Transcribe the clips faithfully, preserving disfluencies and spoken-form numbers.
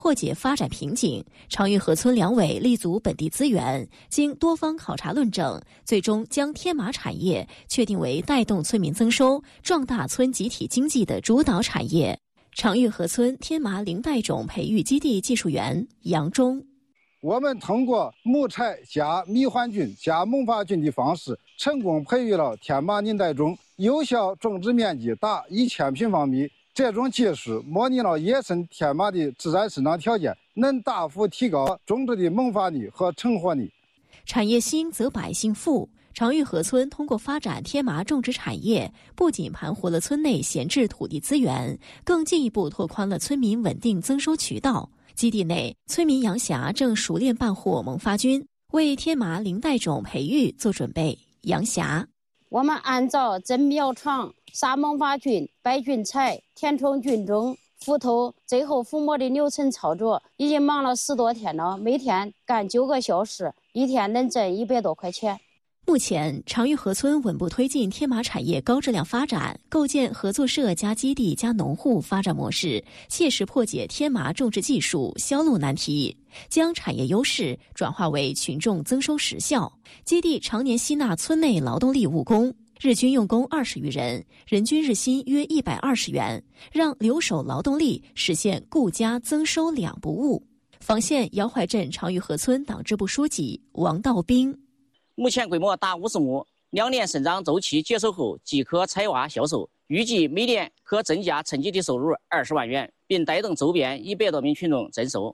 破解发展瓶颈。长峪河村两委立足本地资源，经多方考察论证，最终将天麻产业确定为带动村民增收、壮大村集体经济的主导产业。长峪河村天麻零带种培育基地技术员杨忠， 我们通过木柴加迷幻菌加萌发菌的方式，成功培育了天麻零带种，有效种植面积达一千平方米。这种技术模拟了野生天麻的自然生长条件，能大幅提高种植的萌发力和成活力。 产业兴则百姓富。长峪河村通过发展天麻种植产业，不仅盘活了村内闲置土地资源，更进一步拓宽了村民稳定增收渠道。基地内，村民杨霞正熟练办货萌发菌，为天麻零带种培育做准备。杨霞， 我们按照增苗场、杀萌发菌、掰菌材、填充菌种、覆头，最后覆膜的流程操作，已经忙了十多天了，每天干九个小时，一天能挣一百多块钱。 目前，长峪河村稳步推进天麻产业高质量发展，构建合作社加基地加农户发展模式，切实破解天麻种植技术销路难题，将产业优势转化为群众增收实效。基地常年吸纳村内劳动力务工，日均用工二十余人，人均日薪约一百二十元，让留守劳动力实现顾家增收两不误。房县姚淮镇长峪河村党支部书记王道兵。 目前规模达五十亩，两年生长周期结束后即可采挖销售，预计每年可增加村集体收入二十万元，并带动周边一百多名群众增收。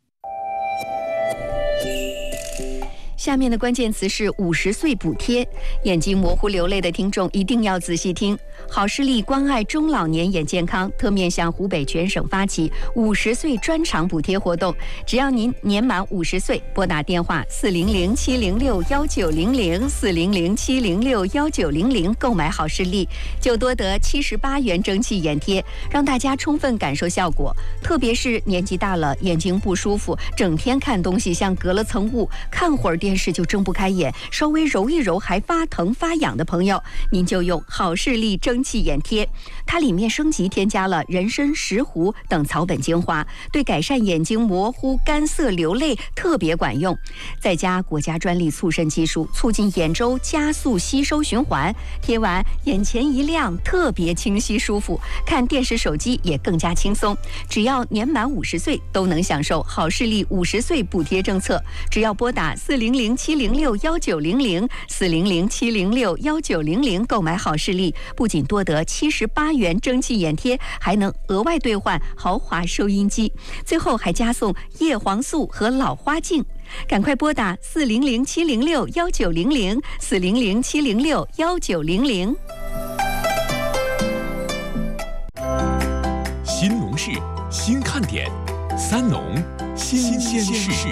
下面的关键词是五十岁补贴，眼睛模糊流泪的听众一定要仔细听。好视力关爱中老年眼健康，特面向湖北全省发起五十岁专场补贴活动。只要您年满五十岁，拨打电话四零零七零六幺九零零四零零七零六幺九零零购买好视力，就多得七十八元蒸汽眼贴，让大家充分感受效果。特别是年纪大了，眼睛不舒服，整天看东西像隔了层雾，看会儿电视就睁不开眼，稍微揉一揉还发疼发痒的朋友，您就用好视力蒸汽眼贴，它里面升级添加了人参、石斛等草本精华，对改善眼睛模糊、干涩、流泪特别管用。再加国家专利促渗技术，促进眼周加速吸收循环，贴完眼前一亮，特别清晰舒服，看电视、手机也更加轻松。只要年满五十岁，都能享受好视力五十岁补贴政策。只要拨打四零零七零六幺九零零四零零七零六幺九零零购买好视力，不仅多得七十八元蒸汽眼贴，还能额外兑换豪华收音机，最后还加送叶黄素和老花镜。赶快拨打四零零七零六幺九零零四零零七零六幺九零零。 新农事，新看点，三农新鲜事。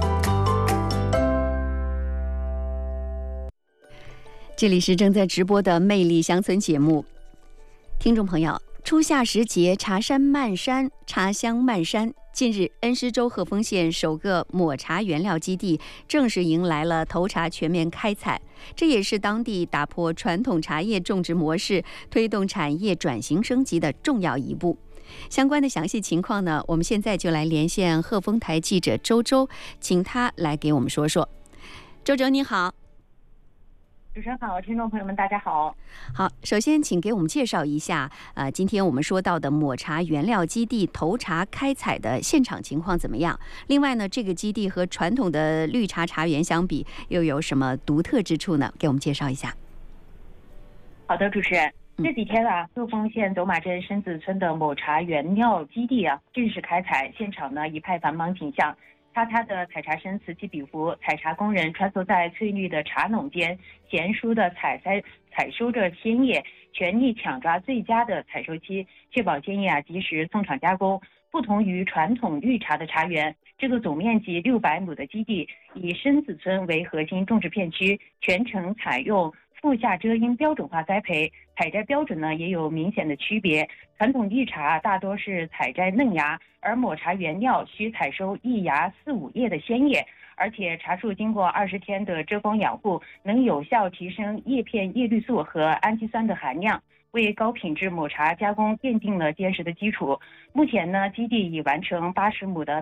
这里是正在直播的《魅力乡村》节目，听众朋友，初夏时节，茶山漫山，茶香漫山。近日，恩施州鹤峰县首个抹茶原料基地正式迎来了头茶全面开采，这也是当地打破传统茶叶种植模式、推动产业转型升级的重要一步。相关的详细情况呢，我们现在就来连线鹤峰台记者周周，请他来给我们说说。周周，你好。 主持人好，听众朋友们大家好。 好，首先请给我们介绍一下呃，今天我们说到的抹茶原料基地头茶开采的现场情况怎么样？另外呢，这个基地和传统的绿茶茶园相比又有什么独特之处呢？给我们介绍一下。 好的，主持人，这几天啊，鹤峰县走马镇深子村的抹茶原料基地啊正式开采，现场呢一派繁忙景象。擦擦的采茶声此起彼伏，采茶工人穿梭在翠绿的茶垄间，娴熟的采摘采收着鲜叶，全力抢抓最佳的采收期，确保鲜叶啊及时送厂加工。不同于传统绿茶的茶园，这个总面积六百亩的基地以深子村为核心种植片区，全程采用腹下遮阴标准化栽培，采摘标准呢也有明显的区别。传统绿茶大多是采摘嫩芽，而抹茶原料需采收一芽四五叶的鲜叶，而且茶树经过二十天的遮光养护，能有效提升叶片叶绿素和氨基酸的含量，为高品质抹茶加工奠定了坚实的基础。目前呢，基地已完成八十亩的